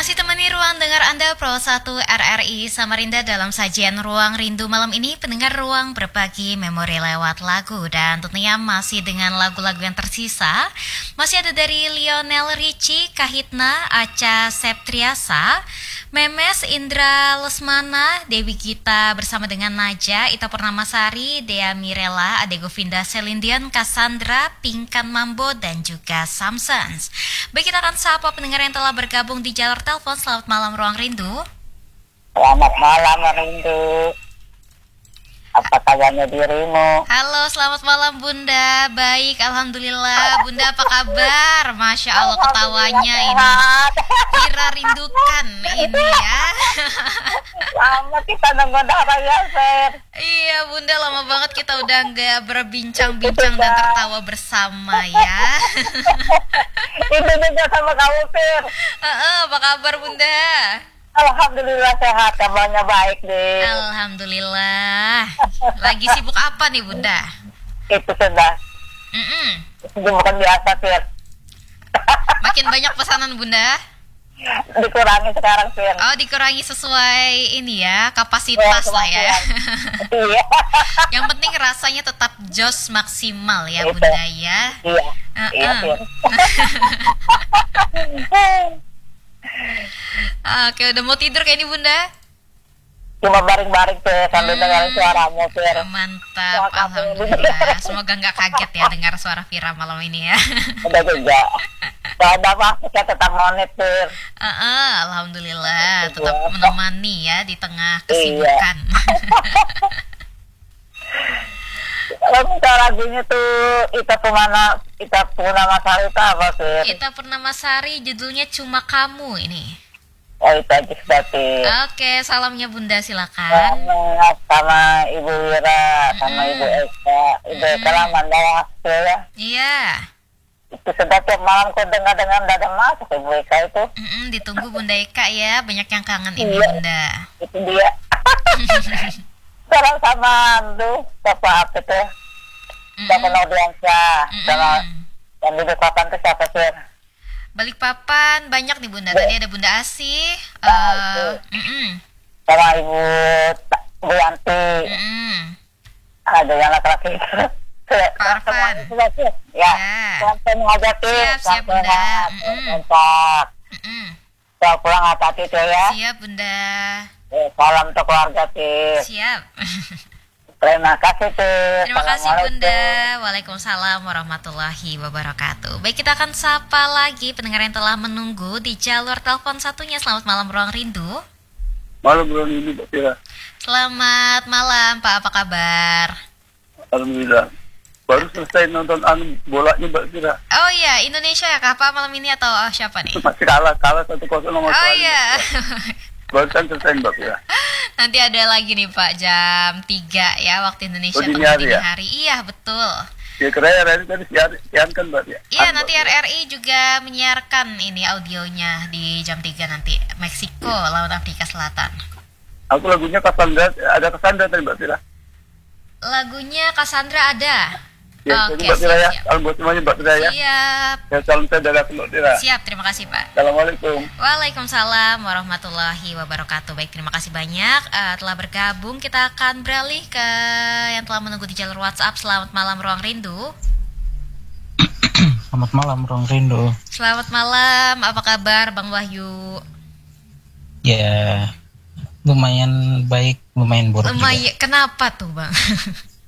Masih temani ruang dengar Anda Pro 1 RRI Samarinda dalam sajian Ruang Rindu malam ini. Pendengar ruang berbagi memori lewat lagu. Dan tentunya masih dengan lagu-lagu yang tersisa. Masih ada dari Lionel Richie, Kahitna, Acha Septriasa, Memes, Indra Lesmana, Dewi Gita bersama dengan Naja, Ita Purnamasari, Dea Mirela, Ade Govinda Selindian, Cassandra, Pinkan Mambo, dan juga Samsons. Baik, kita akan sapa pendengar yang telah bergabung di jalur telepon. Selamat malam Ruang Rindu. Selamat malam Rindu. Apa kabarnya dirimu? Halo, selamat malam Bunda. Baik, Alhamdulillah. Bunda apa kabar? Masya Allah ketawanya ini. Kira rindukan ini ya. Lama kita nunggu darah ya, Fer. Iya Bunda, lama banget kita udah nggak berbincang-bincang dan tertawa bersama ya. Itu juga sama kamu, Fer. Apa kabar Bunda? Alhamdulillah sehat, kabarnya baik deh. Alhamdulillah. Lagi sibuk apa nih Bunda? Itu sudah. Itu bukan biasa, Fer. Makin banyak pesanan Bunda? Dikurangi sekarang, Fer. Oh, dikurangi sesuai ini ya, kapasitas lah ya. Iya. Yang penting rasanya tetap jos maksimal ya Bunda ya. Iya. Iya, Fer. Oke, udah mau tidur kayak ini Bunda? Cuma baring-baring, Fer, sambil dengar suaramu, Fer. Mantap, alhamdulillah. Semoga nggak kaget ya dengar suara Vira malam ini ya. Udah juga. Gak ada apa, kita tetap monet, Fer. Alhamdulillah, tetap menemani ya di tengah kesibukan. Kalau minta lagunya tuh Ita Purnamasari itu apa, Fer? Ita Purnamasari, judulnya Cuma Kamu ini. Oh, itu aja berarti. Oke, salamnya Bunda silakan. Sama Ibu Wira, sama Ibu Eka. Ibu Eka lah mandang ya. Iya. Itu sudah tiap malam kau dengar dadang masuk Ibu Eka itu. Ditunggu Bunda Eka ya, banyak yang kangen ini Bunda. Itu dia. Salam sama tuh, siapa apa tuh? Siapa Nordiansyah, sama yang di Balikpapan tuh siapa sih? Balikpapan banyak nih Bunda. Tadi ada Bunda Asih, sama Ibu Yanti. Ada yang laki-laki. Pak Arfan. Ya. Sampai mengajakin. Siap Bunda. Saya pulang hati-hati tuh ya. Siap Bunda. Salam untuk keluarga Tir. Siap. Terima kasih Tir. Terima kasih Bunda. Waalaikumsalam warahmatullahi wabarakatuh. Baik, kita akan sapa lagi pendengar yang telah menunggu di jalur telepon satunya. Selamat malam Ruang Rindu. Malam Ruang Rindu Mbak Tira. Selamat malam Pak, apa kabar? Alhamdulillah. Baru selesai nonton bolanya Mbak Tira. Oh iya, Indonesia ya kah Pak malam ini atau siapa nih? Masih kalah 1-0 sama Oh iya. Barusan selesai Mbak Tira. Nanti ada lagi nih Pak jam 3 ya waktu Indonesia dini hari ya? Iya betul. Ya kira RRI tadi siarkan Mbak ya. Iya nanti RRI juga menyiarkan ini audionya di jam 3 nanti. Meksiko lawan Afrika Selatan. Aku lagunya ada Cassandra tadi Mbak Tira. Lagunya Cassandra ada. Ya, Oke, Mbak Tira ya. siap. Salam buat semuanya Mbak Tira ya. Siap. Ya, salam saya dari Mbak Tira. Siap, terima kasih Pak. Assalamualaikum. Waalaikumsalam warahmatullahi wabarakatuh. Baik, terima kasih banyak telah bergabung. Kita akan beralih ke yang telah menunggu di jalur WhatsApp. Selamat malam Ruang Rindu. Selamat malam Ruang Rindu. Selamat malam, apa kabar Bang Wahyu? Ya, lumayan baik, lumayan buruk juga. Kenapa tuh Bang?